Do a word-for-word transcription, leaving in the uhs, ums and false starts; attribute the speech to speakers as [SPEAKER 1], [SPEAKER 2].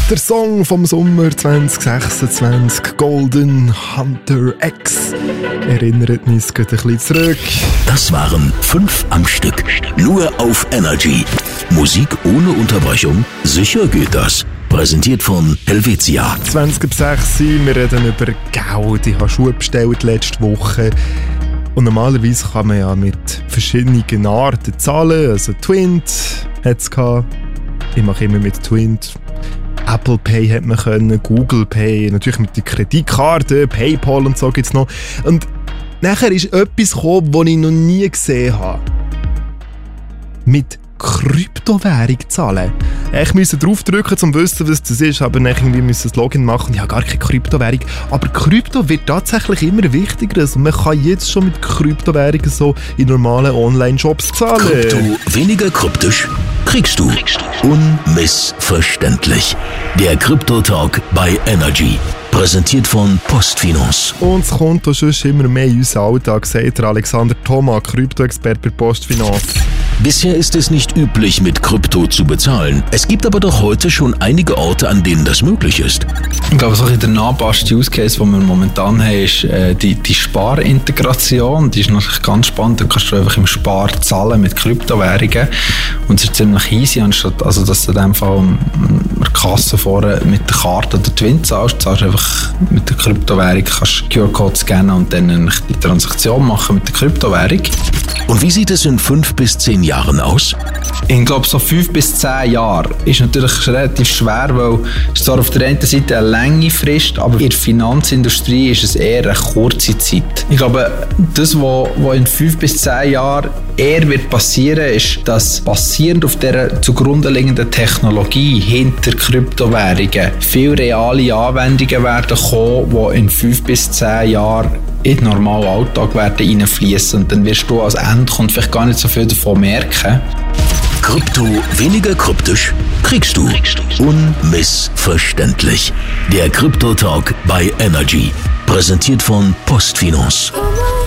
[SPEAKER 1] Der Song vom Sommer zwanzig sechsundzwanzig, Golden Hunter X, erinnert uns gerade ein bisschen zurück.
[SPEAKER 2] Das waren fünf am Stück, nur auf Energy. Musik ohne Unterbrechung, sicher geht das. Präsentiert von Helvetia.
[SPEAKER 1] zwanzig ab sechs, wir reden über Geld. Ich habe Schuhe bestellt letzte Woche. Und normalerweise kann man ja mit verschiedenen Arten zahlen. Also Twint hat es gehabt. Ich mache immer mit Twint. Apple Pay hat man können, Google Pay, natürlich mit der Kreditkarte, PayPal und so gibt es noch. Und nachher ist etwas gekommen, das ich noch nie gesehen habe. Mit Kryptowährung zahlen. Ich musste draufdrücken, um zu wissen, was das ist, aber dann irgendwie müssen das Login machen. Ich habe gar keine Kryptowährung. Aber Krypto wird tatsächlich immer wichtiger. Also man kann jetzt schon mit Kryptowährungen so in normalen Online-Shops zahlen.
[SPEAKER 2] Krypto weniger kryptisch kriegst du. Unmissverständlich. Der Krypto-Talk bei Energy. Präsentiert von Postfinance.
[SPEAKER 1] Und es kommt auch schon immer mehr in unseren Alltag, sagt Alexander Thoma, Krypto-Experte bei Postfinance.
[SPEAKER 2] Bisher ist es nicht üblich, mit Krypto zu bezahlen. Es gibt aber doch heute schon einige Orte, an denen das möglich ist.
[SPEAKER 3] Ich glaube, so ein der nahbarste Use Case, den wir momentan haben, ist äh, die, die Sparintegration. Die ist natürlich ganz spannend. Da kannst du einfach im Spar zahlen mit Kryptowährungen. Und es ist ziemlich easy, anstatt also, dass du in dem Fall an der Kasse vorne mit der Karte oder Twin zahlst. Zahlst einfach mit der Kryptowährung, kannst Q R-Code scannen und dann die Transaktion machen mit der Kryptowährung.
[SPEAKER 2] Und wie sieht es in fünf bis zehn Jahren aus?
[SPEAKER 3] Ich glaube, so fünf bis zehn Jahre ist natürlich relativ schwer, weil es zwar auf der einen Seite eine lange Frist, aber in der Finanzindustrie ist es eher eine kurze Zeit. Ich glaube, das, was in fünf bis zehn Jahren eher wird passieren, ist, dass basierend auf der zugrunde liegenden Technologie hinter Kryptowährungen viele reale Anwendungen werden kommen, die in fünf bis zehn Jahren in den normalen Alltag werden reinfließen. Und dann wirst du als Endkunde vielleicht gar nicht so viel davon merken.
[SPEAKER 2] Krypto weniger kryptisch kriegst du. Unmissverständlich. Der Krypto-Talk bei Energy. Präsentiert von Postfinance.